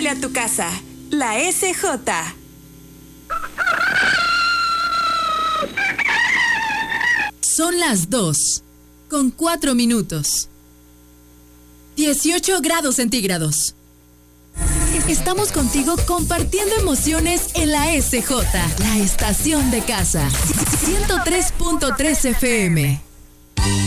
Pregúntale a tu casa. La SJ. Son las 2:04. 18 grados centígrados. Estamos contigo compartiendo emociones en la SJ, la estación de casa. 103.3 FM.